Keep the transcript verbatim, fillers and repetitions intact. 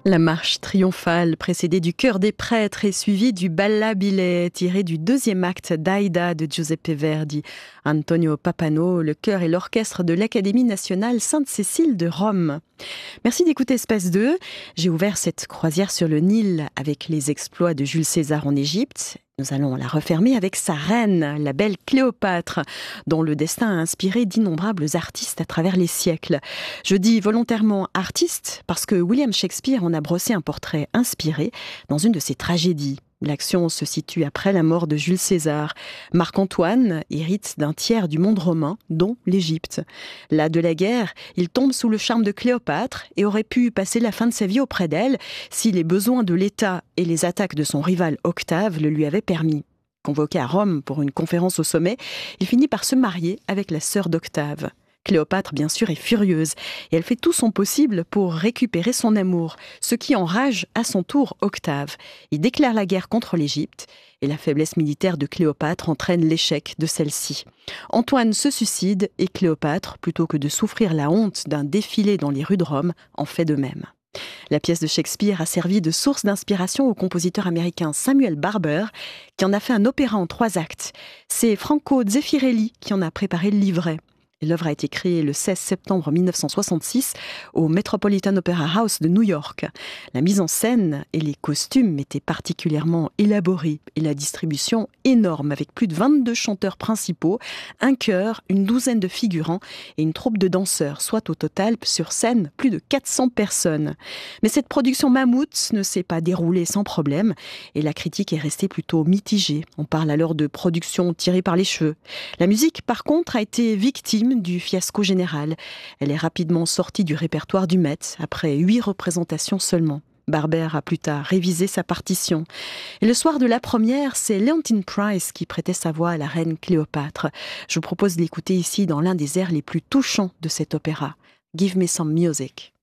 La marche triomphale précédée du chœur des prêtres et suivie du Ballabile tiré du deuxième acte d'Aïda de Giuseppe Verdi. Antonio Pappano, le chœur et l'orchestre de l'Académie nationale Sainte-Cécile de Rome. Merci d'écouter Espace deux. J'ai ouvert cette croisière sur le Nil avec les exploits de Jules César en Égypte. Nous allons la refermer avec sa reine, la belle Cléopâtre, dont le destin a inspiré d'innombrables artistes à travers les siècles. Je dis volontairement artiste parce que William Shakespeare en a brossé un portrait inspiré dans une de ses tragédies. L'action se situe après la mort de Jules César. Marc-Antoine hérite d'un tiers du monde romain, dont l'Égypte. Là de la guerre, il tombe sous le charme de Cléopâtre et aurait pu passer la fin de sa vie auprès d'elle si les besoins de l'État et les attaques de son rival Octave le lui avaient permis. Convoqué à Rome pour une conférence au sommet, il finit par se marier avec la sœur d'Octave. Cléopâtre, bien sûr, est furieuse et elle fait tout son possible pour récupérer son amour, ce qui enrage à son tour Octave. Il déclare la guerre contre l'Égypte et la faiblesse militaire de Cléopâtre entraîne l'échec de celle-ci. Antoine se suicide et Cléopâtre, plutôt que de souffrir la honte d'un défilé dans les rues de Rome, en fait de même. La pièce de Shakespeare a servi de source d'inspiration au compositeur américain Samuel Barber, qui en a fait un opéra en trois actes. C'est Franco Zeffirelli qui en a préparé le livret. L'œuvre a été créée le seize septembre mille neuf cent soixante-six au Metropolitan Opera House de New York. La mise en scène et les costumes étaient particulièrement élaborés et la distribution énorme avec plus de vingt-deux chanteurs principaux, un chœur, une douzaine de figurants et une troupe de danseurs, soit au total sur scène plus de quatre cents personnes. Mais cette production mammouth ne s'est pas déroulée sans problème et la critique est restée plutôt mitigée. On parle alors de production tirée par les cheveux. La musique, par contre, a été victime du fiasco général. Elle est rapidement sortie du répertoire du Met, après huit représentations seulement. Barber a plus tard révisé sa partition. Et le soir de la première, c'est Leontyne Price qui prêtait sa voix à la reine Cléopâtre. Je vous propose de l'écouter ici dans l'un des airs les plus touchants de cet opéra. Give me some music.